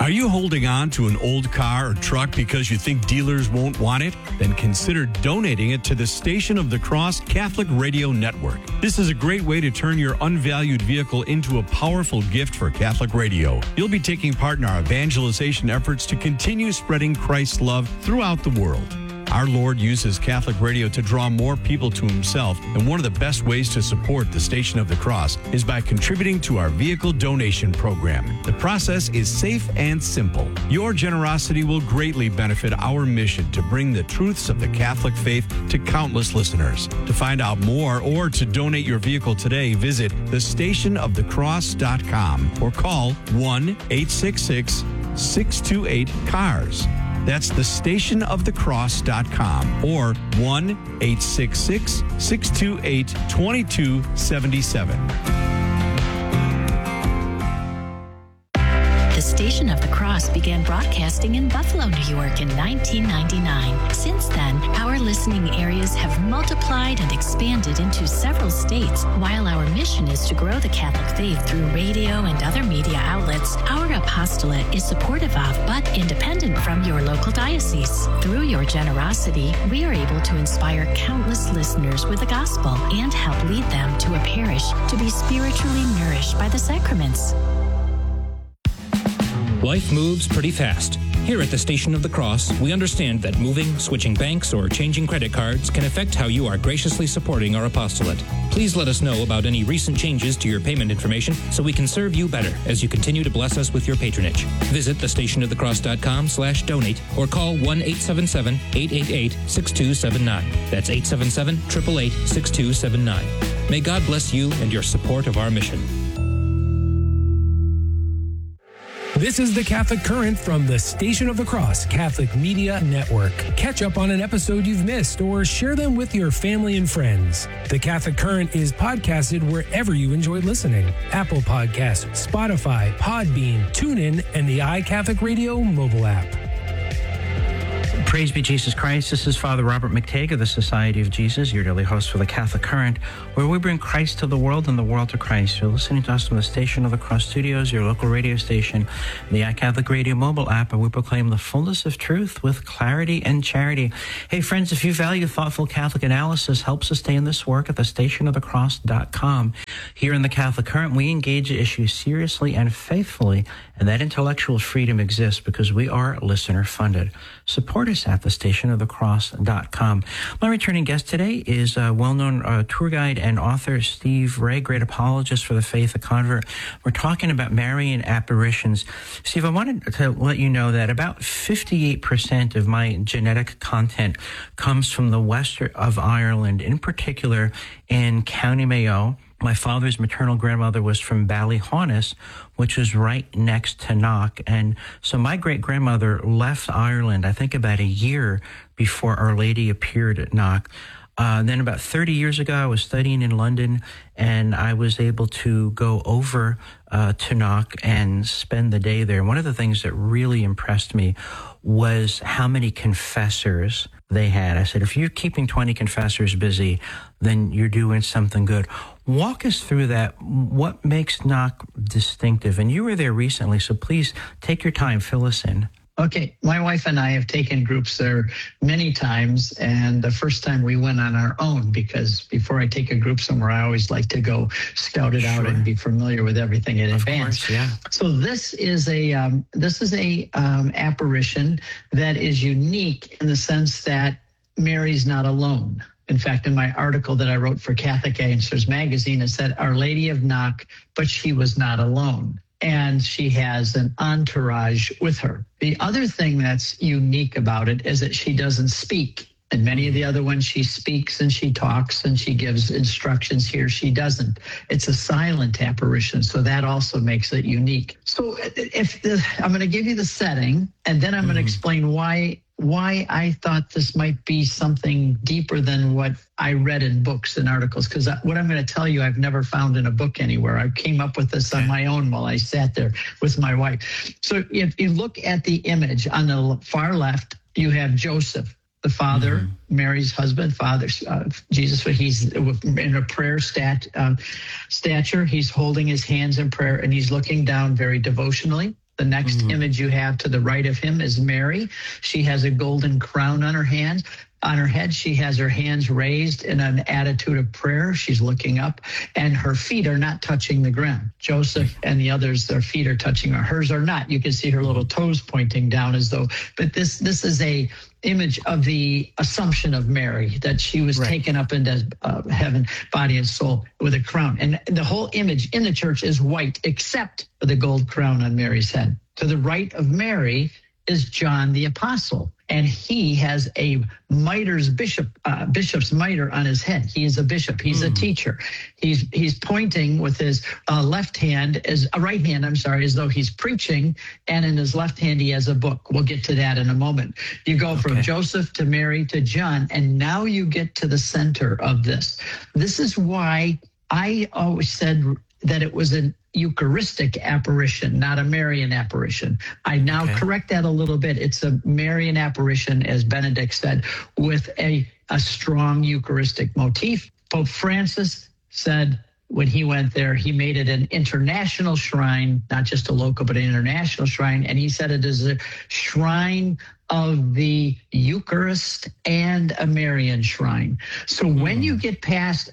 Are you holding on to an old car or truck because you think dealers won't want it? Then consider donating it to the Station of the Cross Catholic Radio Network. This is a great way to turn your unvalued vehicle into a powerful gift for Catholic radio. You'll be taking part in our evangelization efforts to continue spreading Christ's love throughout the world. Our Lord uses Catholic radio to draw more people to himself, and one of the best ways to support the Station of the Cross is by contributing to our vehicle donation program. The process is safe and simple. Your generosity will greatly benefit our mission to bring the truths of the Catholic faith to countless listeners. To find out more or to donate your vehicle today, visit thestationofthecross.com or call 1-866-628-CARS. That's thestationofthecross.com or 1-866-628-2277. The Station of the Cross began broadcasting in Buffalo, New York in 1999. Since then, our listening areas have multiplied and expanded into several states. While our mission is to grow the Catholic faith through radio and other media outlets, our apostolate is supportive of but independent from your local diocese. Through your generosity, we are able to inspire countless listeners with the gospel and help lead them to a parish to be spiritually nourished by the sacraments. Life moves pretty fast. Here at the Station of the Cross, we understand that moving, switching banks, or changing credit cards can affect how you are graciously supporting our apostolate. Please let us know about any recent changes to your payment information so we can serve you better as you continue to bless us with your patronage. Visit thestationofthecross.com/donate or call 1-877-888-6279. That's 877-888-6279. May God bless you and your support of our mission. This is the Catholic Current from the Station of the Cross Catholic Media Network. Catch up on an episode you've missed or share them with your family and friends. The Catholic Current is podcasted wherever you enjoy listening. Apple Podcasts, Spotify, Podbean, TuneIn, and the iCatholic Radio mobile app. Praise be Jesus Christ. This is Father Robert McTague of the Society of Jesus, your daily host for the Catholic Current, where we bring Christ to the world and the world to Christ. You're listening to us from the Station of the Cross Studios, your local radio station, the iCatholic Radio mobile app, and we proclaim the fullness of truth with clarity and charity. Hey, friends, if you value thoughtful Catholic analysis, help sustain this work at thestationofthecross.com. Here in the Catholic Current, we engage issues seriously and faithfully, and that intellectual freedom exists because we are listener-funded. Support us at thestationofthecross.com. My returning guest today is well-known tour guide and author Steve Ray, great apologist for the faith, a convert. We're talking about Marian apparitions. Steve, I wanted to let you know that about 58% of my genetic content comes from the west of Ireland, in particular in County Mayo. My father's maternal grandmother was from Ballyhaunis, which was right next to Knock. And so my great-grandmother left Ireland, I think about a year before Our Lady appeared at Knock. Then about 30 years ago, I was studying in London, and I was able to go over to Knock and spend the day there. One of the things that really impressed me was how many confessors they had. I said, if you're keeping 20 confessors busy, then you're doing something good. Walk us through that. What makes Knock distinctive? And you were there recently, so please take your time, fill us in. Okay, my wife and I have taken groups there many times, and the first time we went on our own, because before I take a group somewhere, I always like to go scout it out and be familiar with everything in advance. Course, yeah. So this is a apparition that is unique in the sense that Mary's not alone. In fact, in my article that I wrote for Catholic Answers magazine, it said Our Lady of Knock, but she was not alone. And she has an entourage with her. The other thing that's unique about it is that she doesn't speak. And many of the other ones, she speaks and she talks and she gives instructions. Here she doesn't. It's a silent apparition, so that also makes it unique. So I'm going to give you the setting, and then I'm going to explain why I thought this might be something deeper than what I read in books and articles, because what I'm going to tell you, I've never found in a book anywhere. I came up with this on my own while I sat there with my wife. So if you look at the image on the far left, you have Joseph, the father, Mary's husband, father, Jesus. He's in a prayer stature. He's holding his hands in prayer, and he's looking down very devotionally. The next image you have to the right of him is Mary. She has a golden crown on her hand. On her head, she has her hands raised in an attitude of prayer. She's looking up, and her feet are not touching the ground. Joseph and the others, their feet are touching her. Hers are not. You can see her little toes pointing down as though. But this is a image of the assumption of Mary, that she was taken up into heaven, body and soul, with a crown. And the whole image in the church is white, except for the gold crown on Mary's head. To the right of Mary is John the Apostle, and he has a bishop's mitre on his head. He is a bishop. He's a teacher. He's pointing with his right hand, as though he's preaching, and in his left hand he has a book. We'll get to that in a moment. You go from Joseph to Mary to John, and now you get to the center of this. This is why I always said that it was an Eucharistic apparition, not a Marian apparition. I now correct that a little bit. It's a Marian apparition, as Benedict said, with a strong Eucharistic motif. Pope Francis said when he went there, he made it an international shrine, not just a local, but an international shrine. And he said it is a shrine of the Eucharist and a Marian shrine. So when you get past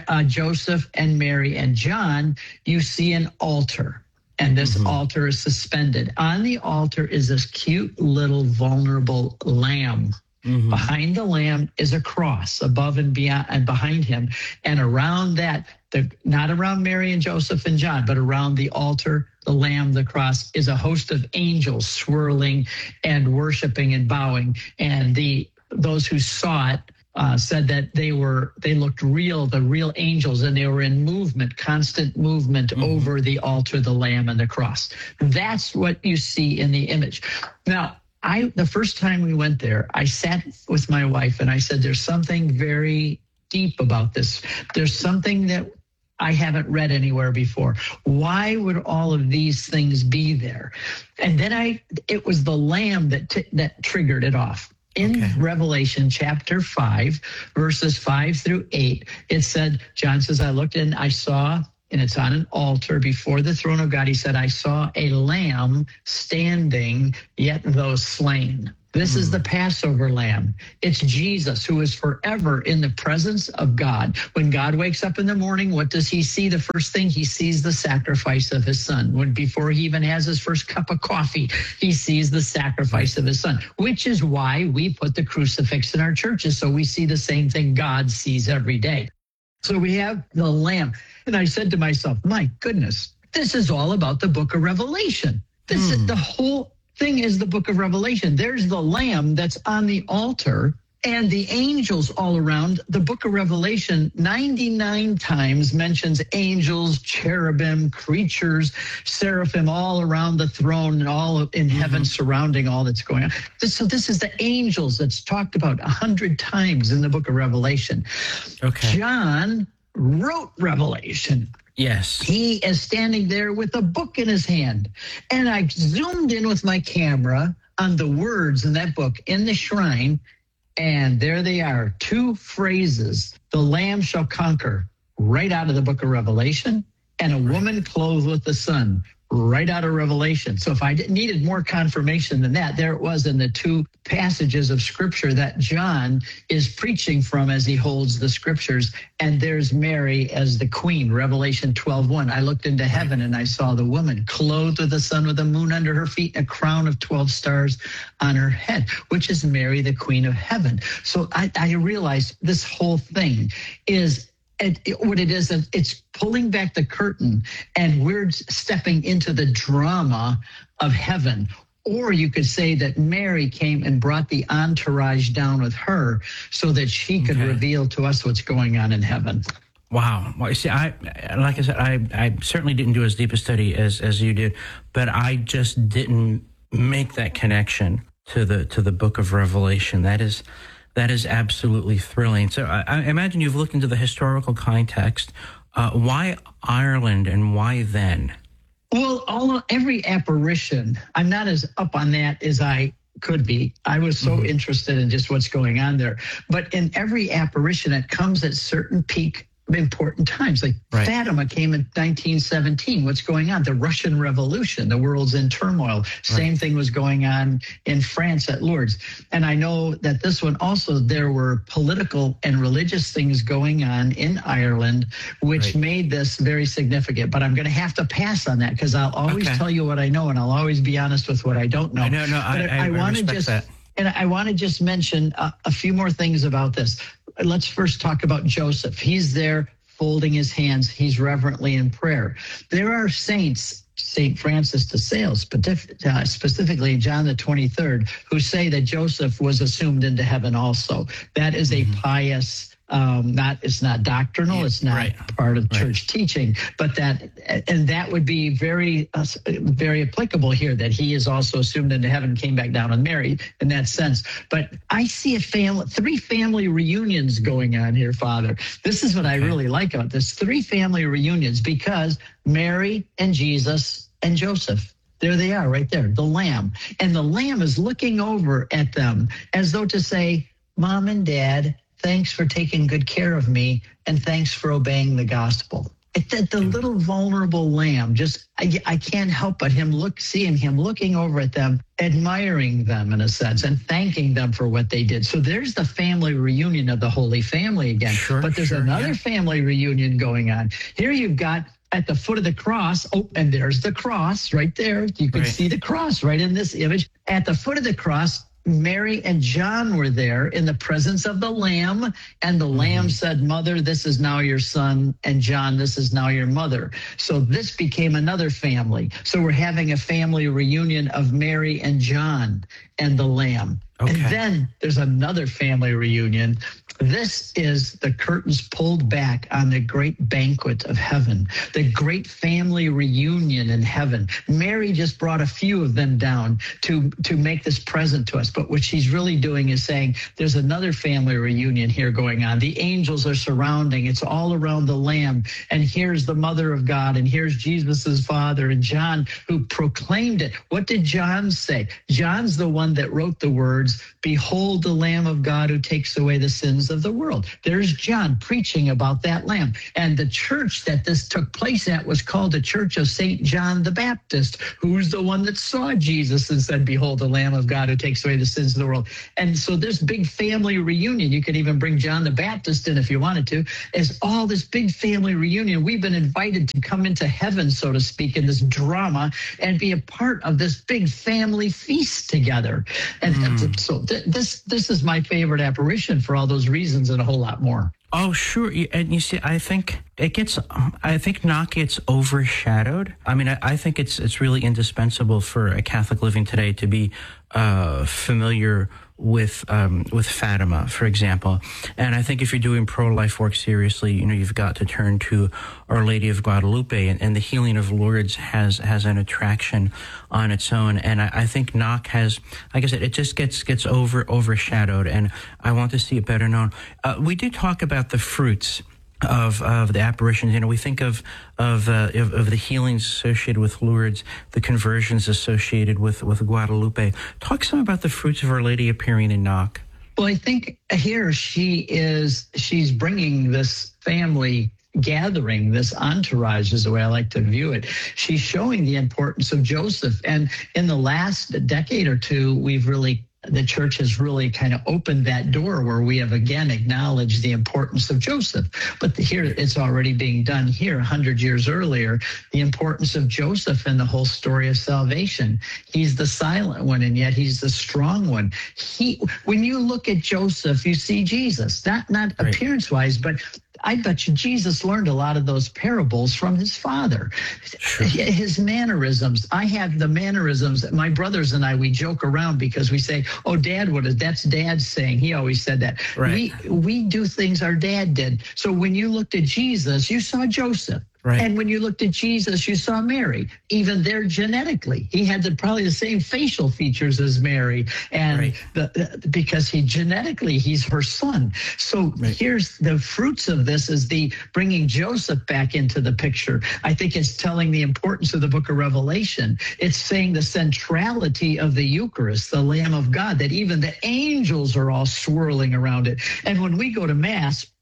Joseph and Mary and John, you see an altar. And this altar is suspended. On the altar is this cute little vulnerable lamb. Behind the lamb is a cross above and beyond and behind him. And around that, not around Mary and Joseph and John, but around the altar, the lamb, the cross, is a host of angels swirling and worshiping and bowing. And those who saw it said that they looked real, the real angels, and they were in movement, constant movement over the altar, the lamb, and the cross. That's what you see in the image. Now, the first time we went there, I sat with my wife and I said, there's something very deep about this. There's something that I haven't read anywhere before. Why would all of these things be there? And then it was the lamb that triggered it off. In Revelation chapter 5, verses 5 through 8, it said, John says, I looked and I saw, and it's on an altar before the throne of God. He said, I saw a lamb standing, yet though slain. This is the Passover lamb. It's Jesus, who is forever in the presence of God. When God wakes up in the morning, what does he see? The first thing he sees, the sacrifice of his son. Before he even has his first cup of coffee, he sees the sacrifice of his son, which is why we put the crucifix in our churches. So we see the same thing God sees every day. So we have the lamb. And I said to myself, my goodness, this is all about the book of Revelation. This is the whole thing is the book of Revelation. There's the lamb that's on the altar and the angels all around. The book of Revelation 99 times mentions angels, cherubim, creatures, seraphim all around the throne and all in heaven surrounding all that's going on. So this is the angels that's talked about 100 times in the book of Revelation. John wrote Revelation. Yes. He is standing there with a book in his hand. And I zoomed in with my camera on the words in that book in the shrine. And there they are, two phrases. The Lamb shall conquer, right out of the book of Revelation. And a woman clothed with the sun, right out of Revelation. So if I needed more confirmation than that, there it was in the two passages of scripture that John is preaching from as he holds the scriptures. And there's Mary as the queen, Revelation 12:1. I looked into heaven and I saw the woman clothed with the sun, with the moon under her feet, and a crown of 12 stars on her head, which is Mary, the queen of heaven. So I realized this whole thing is what it is, it's pulling back the curtain and we're stepping into the drama of heaven. Or you could say that Mary came and brought the entourage down with her so that she could reveal to us what's going on in heaven. Wow. Well, you see, like I said, I certainly didn't do as deep a study as you did, but I just didn't make that connection to the book of Revelation. That is absolutely thrilling. So I imagine you've looked into the historical context. Why Ireland and why then? Well, every apparition, I'm not as up on that as I could be. I was so interested in just what's going on there. But in every apparition, it comes at certain peak important times. Like Fatima came in 1917. What's going on? The Russian Revolution. The world's in turmoil. Same thing was going on in France at Lourdes. And I know that this one also, there were political and religious things going on in Ireland, which made this very significant. But I'm going to have to pass on that because I'll always tell you what I know, and I'll always be honest with what I don't know. I want to just that. And I want to just mention a few more things about this. Let's first talk about Joseph. He's there folding his hands. He's reverently in prayer. There are saints, St. Francis de Sales, specifically John the 23rd, who say that Joseph was assumed into heaven also. That is a pious, it's not doctrinal, it's not part of church teaching, but that would be very applicable here, that he is also assumed into heaven, came back down and married in that sense. But I see three family reunions going on here, Father. This is what I really like about this, 3 family reunions, because Mary and Jesus and Joseph, there they are right there, the Lamb. And the Lamb is looking over at them as though to say, Mom and Dad, thanks for taking good care of me, and thanks for obeying the gospel. The little vulnerable lamb, I can't help but seeing him looking over at them, admiring them in a sense, and thanking them for what they did. So there's the family reunion of the Holy Family again. But there's another family reunion going on. Here you've got at the foot of the cross, and there's the cross right there. You can see the cross right in this image. At the foot of the cross, Mary and John were there in the presence of the Lamb, and the Lamb said, Mother, this is now your son, and John, this is now your mother. So this became another family. So we're having a family reunion of Mary and John and the Lamb. And then there's another family reunion. This is the curtains pulled back on the great banquet of heaven, the great family reunion in heaven. Mary just brought a few of them down to make this present to us. But what she's really doing is saying there's another family reunion here going on. The angels are surrounding. It's all around the Lamb. And here's the Mother of God. And here's Jesus's father and John, who proclaimed it. What did John say? John's the one that wrote the words, Behold the Lamb of God who takes away the sins of the world. There's John preaching about that Lamb. And the church that this took place at was called the Church of St. John the Baptist, who's the one that saw Jesus and said, Behold the Lamb of God who takes away the sins of the world. And so this big family reunion, you could even bring John the Baptist in if you wanted to, is all this big family reunion. We've been invited to come into heaven, so to speak, in this drama and be a part of this big family feast together. And so this is my favorite apparition for all those reasons and a whole lot more. Oh, sure. And you see, I think Knock gets overshadowed. I mean, I think it's really indispensable for a Catholic living today to be familiar with Fatima, for example. And I think if you're doing pro-life work seriously, you've got to turn to Our Lady of Guadalupe, and the healing of Lourdes has an attraction on its own. And I think Knock has, like I said, it just gets overshadowed, and I want to see it better known. We did talk about the fruits of the apparitions. We think of the healings associated with Lourdes, the conversions associated with Guadalupe. Talk some about the fruits of Our Lady appearing in Knock. Well, I think here she's bringing this family gathering, this entourage is the way I like to view it. She's showing the importance of Joseph. And in the last decade or two, the church has really kind of opened that door where we have again acknowledged the importance of Joseph. But here it's already being done here 100 years earlier, the importance of Joseph in the whole story of salvation. He's the silent one, and yet he's the strong one. When you look at Joseph, you see Jesus, not appearance-wise, but I bet you Jesus learned a lot of those parables from his father. Sure. His mannerisms. I have the mannerisms. My brothers and I, we joke around because we say, oh, that's Dad's saying. He always said that. Right. We do things our dad did. So when you looked at Jesus, you saw Joseph. Right. And when you looked at Jesus, you saw Mary. Even there genetically, he had probably the same facial features as Mary, and because he's her son. So here's the fruits of this: is the bringing Joseph back into the picture. I think it's telling the importance of the Book of Revelation. It's saying the centrality of the Eucharist, the Lamb of God, that even the angels are all swirling around it. And when we go to Mass,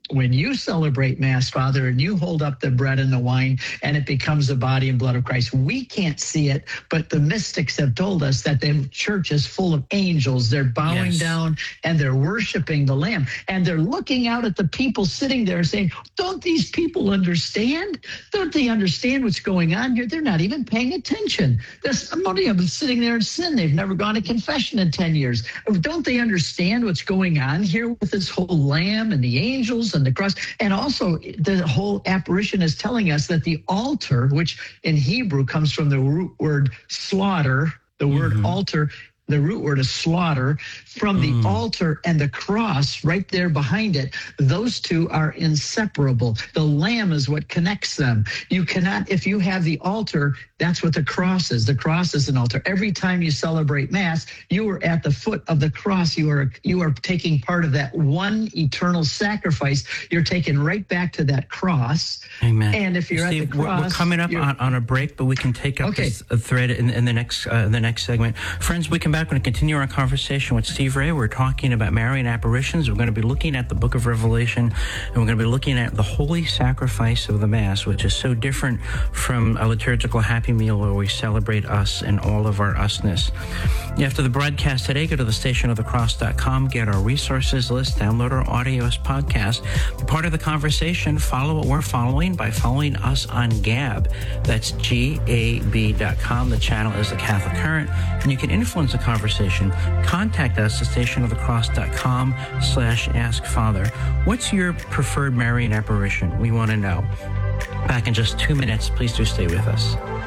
when you celebrate Mass, Father, and you hold up the bread and the wine, and it becomes the body and blood of Christ, we can't see it, but the mystics have told us that the church is full of angels. They're bowing down and they're worshiping the Lamb. And they're looking out at the people sitting there saying, don't these people understand? Don't they understand what's going on here? They're not even paying attention. There's somebody of them sitting there in sin. They've never gone to confession in 10 years. Don't they understand what's going on here with this whole Lamb and the angels and the cross? And also the whole apparition is telling us that the altar, which in Hebrew comes from the root word slaughter, the word altar, the root word is slaughter, from the altar and the cross right there behind it. Those two are inseparable. The Lamb is what connects them. You cannot, if you have the altar, that's what the cross is. The cross is an altar. Every time you celebrate Mass, you are at the foot of the cross. You are taking part of that one eternal sacrifice. You're taken right back to that cross. Amen. And if you're Steve, at the cross, we're coming up on a break, but we can take up this thread in the next segment. Friends, we come back. We're going to continue our conversation with Steve Ray. We're talking about Marian apparitions. We're going to be looking at the Book of Revelation, and we're going to be looking at the holy sacrifice of the Mass, which is so different from a liturgical Happy Meal where we celebrate us and all of our usness. After the broadcast today, go to thestationofthecross.com, get our resources list, download our audio as podcast. Be part of the conversation. Follow what we're following by following us on Gab. That's GAB.com. The channel is The Catholic Current, and you can influence the conversation. Contact us at stationofthecross.com/askfather. What's your preferred Marian apparition? We want to know. Back in just 2 minutes. Please do stay with us.